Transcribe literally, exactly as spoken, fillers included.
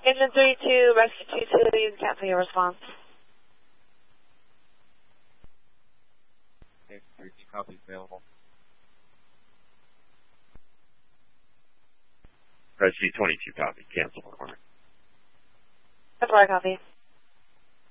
Engine three two, Rescue two two, you can cancel your response. Okay, three two copies available. Rescue twenty-two copy, cancel. That's why I copy.